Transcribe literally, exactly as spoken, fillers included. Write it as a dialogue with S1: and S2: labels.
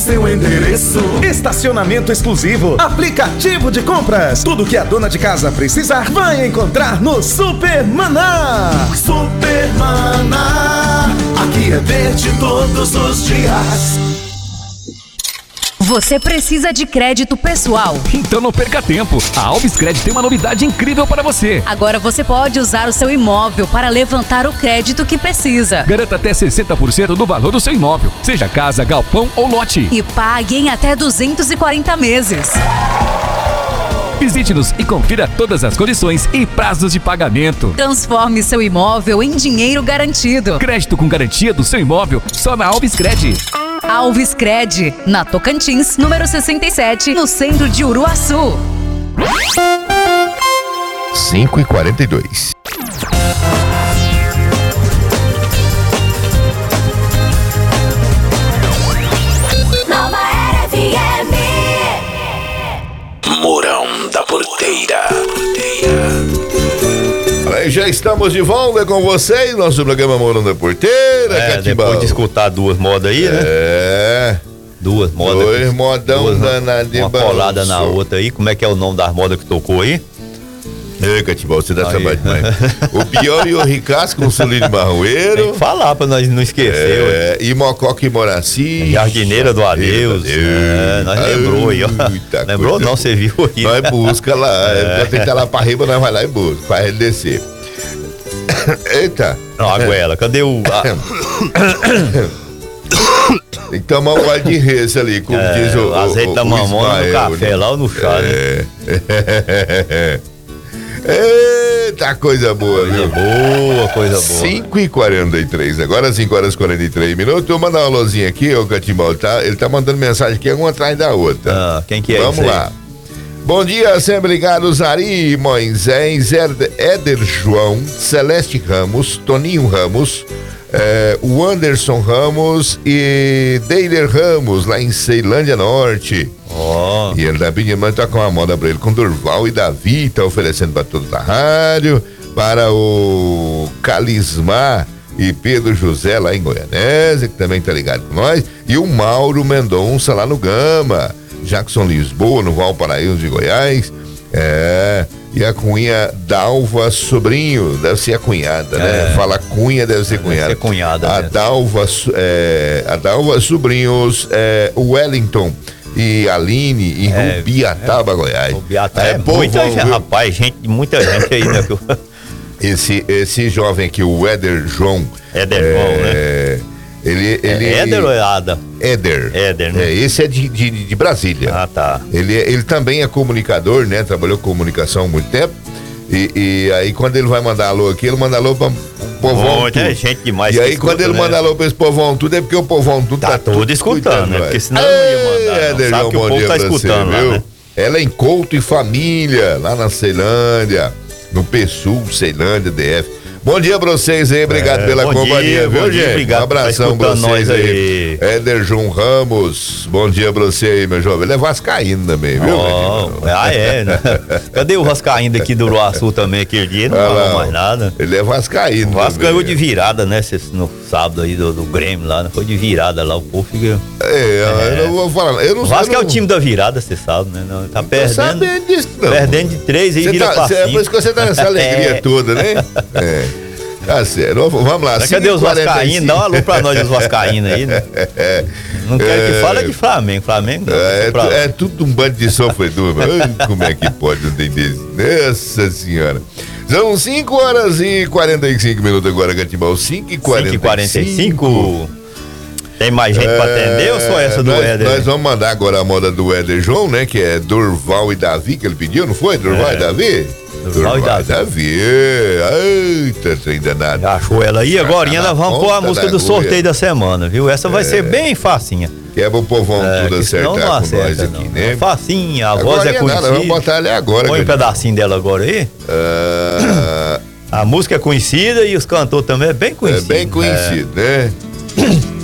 S1: Seu endereço, estacionamento exclusivo, aplicativo de compras, tudo que a dona de casa precisar vai encontrar no Super Maná. Super Maná, aqui é verde todos os dias.
S2: Você precisa de crédito pessoal?
S3: Então não perca tempo. A Alves Cred tem uma novidade incrível para você.
S2: Agora você pode usar o seu imóvel para levantar o crédito que precisa.
S3: Garanta até sessenta por cento do valor do seu imóvel, seja casa, galpão ou lote.
S2: E pague em até duzentos e quarenta meses.
S3: Visite-nos e confira todas as condições e prazos de pagamento.
S2: Transforme seu imóvel em dinheiro garantido.
S3: Crédito com garantia do seu imóvel só na Alves Cred.
S2: Alves Cred, na Tocantins, número sessenta e sete, no centro de Uruaçu.
S4: cinco e quarenta e dois.
S5: Nova Era F M.
S6: Mourão da Porteira.
S4: Aí já estamos de volta com vocês, nosso programa Mourão da Porteira.
S7: É,
S4: Catibal.
S7: depois de escutar duas modas aí, né?
S4: É.
S7: Duas modas.
S4: Dois modão danados de
S7: uma
S4: balanço.
S7: colada na outra aí. Como é que é o nome das modas que tocou aí?
S4: É, Catibal, você dá
S7: Aí.
S4: trabalho demais. O Pior e o Ricasso com o Solinho de
S7: Tem
S4: Marroeiro.
S7: que falar pra nós não esquecer.
S4: É, e Mococa e Moraci.
S7: Jardineira do Adeus. É, nós lembrou aí, ó.
S4: Muita
S7: Lembrou
S4: coisa
S7: não, você viu aí.
S4: Nós busca lá. É. Já tem que estar lá pra riba, nós vai lá e busca, pra ele descer. Eita.
S7: Não, Aguela, cadê o... a-
S4: Tem que tomar um gole de res ali, como
S7: é,
S4: diz o,
S7: o azeite
S4: o,
S7: da
S4: o
S7: mamona no
S4: Ismael,
S7: café,
S4: né?
S7: lá ou no chá, né?
S4: É. Eita, coisa boa,
S7: Coisa
S4: viu?
S7: boa, coisa boa.
S4: cinco e quarenta e três, agora cinco horas e quarenta e três minutos. Vou mandar uma alôzinha aqui, ô Catimbal, tá? Ele tá mandando mensagem aqui, uma atrás da outra.
S7: Ah, quem que é
S4: Vamos
S7: esse aí?
S4: lá. Bom dia, sempre ligado, Zari, Moisés, Eder, Éder João, Celeste Ramos, Toninho Ramos, eh, o Anderson Ramos e Deiler Ramos, lá em Ceilândia Norte.
S7: Ó,
S4: E ele tá pedindo, mas toca uma moda pra ele com Durval e Davi, tá oferecendo pra todos da rádio, para o Calismar e Pedro José lá em Goianésia, que também tá ligado com nós, e o Mauro Mendonça lá no Gama, Jackson Lisboa, no Valparaíso de Goiás, é, e a cunha Dalva Sobrinho, deve ser a cunhada, né?
S7: É.
S4: Fala cunha, deve ser
S7: Deve
S4: cunhada.
S7: ser cunhada
S4: A
S7: mesmo.
S4: Dalva, é, a Dalva Sobrinhos, é, Wellington e Aline em
S7: É,
S4: Rubiataba, Goiás.
S7: o Beata é,
S4: povão,
S7: muita gente,
S4: viu?
S7: rapaz, gente, muita gente aí, né?
S4: Esse, esse jovem aqui, o Éder João.
S7: Éder João,
S4: é, Ele, ele,
S7: É Éder ou é Ada?
S4: Éder.
S7: Éder, né?
S4: É, esse é de, de, de Brasília.
S7: Ah, tá.
S4: Ele, ele também é comunicador, né? Trabalhou com comunicação há muito tempo. E, e aí, quando ele vai mandar alô aqui, ele manda alô pra povão.
S7: Muita
S4: tudo.
S7: gente demais
S4: E
S7: que
S4: aí,
S7: escuta,
S4: quando ele
S7: né?
S4: manda alô pra esse povão tudo, é porque o povão tudo
S7: Tá
S4: tá,
S7: todo escutando, né?
S4: nós.
S7: Porque senão não ia mandar, não.
S4: Éder,
S7: Sabe
S4: João,
S7: que o
S4: bom
S7: povo
S4: dia
S7: tá
S4: pra
S7: escutando
S4: você,
S7: lá,
S4: viu?
S7: né?
S4: Ela é em Couto e Família, lá na Ceilândia, no P SUL, Ceilândia, D F. Bom dia pra vocês aí, obrigado
S7: É,
S4: pela
S7: bom
S4: companhia,
S7: dia,
S4: viu,
S7: bom dia,
S4: gente?
S7: obrigado
S4: Um
S7: por tá
S4: abração pra
S7: escutando
S4: vocês
S7: nós
S4: aí. Éder João Ramos, bom dia pra você aí, meu jovem. Ele é vascaíno também, viu?
S7: Ó,
S4: meu
S7: ah, é, né? Cadê o Vascaíno daqui do Uruaçu também aquele dia? Não
S4: Ah,
S7: falou
S4: não.
S7: mais nada.
S4: Ele é vascaíno.
S7: O Vasco
S4: também.
S7: ganhou de virada, né? cê- No sábado aí do, do Grêmio lá, né? Foi de virada lá, o povo fica...
S4: É, eu não vou falar. Eu não,
S7: O Vasco
S4: eu
S7: é
S4: não,
S7: o time da virada, você sabe, né? Não, tá
S4: Tô
S7: perdendo,
S4: sabendo disso, não.
S7: perdendo de três aí
S4: Cê
S7: vira
S4: tá,
S7: pra
S4: cê- é
S7: cinco.
S4: por isso que você tá nessa alegria
S7: É.
S4: toda, né? É. Tá certo. Vamos lá.
S7: Mas cadê os Vascaínos? Dá um alô pra nós, os Vascaínos aí, né? Não quero que
S4: É.
S7: fale de Flamengo. Flamengo não.
S4: É,
S7: deixa pra lá.
S4: é tudo um bando de sofredor, mas ai, como é que pode não entender isso? Nossa senhora. São cinco horas e quarenta e cinco minutos agora, Gatimbal. cinco e quarenta
S7: cinco e quarenta e cinco. Tem mais gente pra atender ou só essa do
S4: nós,
S7: Éder?
S4: Nós vamos mandar agora a moda do Éder João, né? Que é Durval e Davi, que ele pediu, não foi? Durval
S7: É.
S4: e Davi?
S7: Durval e Davi.
S4: Eita, trem danado.
S7: Já achou ela aí? Agora
S4: Tá na
S7: nós vamos pôr a
S4: ponta
S7: música
S4: da
S7: do
S4: agulha.
S7: sorteio da semana, viu? Essa vai ser bem facinha.
S4: Quebra o povão
S7: É,
S4: tudo
S7: que senão
S4: acertar
S7: não
S4: com
S7: acerta,
S4: nós aqui,
S7: não.
S4: né?
S7: Facinha, a
S4: Agora
S7: voz é
S4: nada, vamos
S7: conhecida.
S4: botar ali agora.
S7: Põe um
S4: Gatimbal.
S7: pedacinho dela agora aí.
S4: Ah,
S7: A música é conhecida e os cantores também é bem
S4: é
S7: conhecidos.
S4: bem conhecido, né?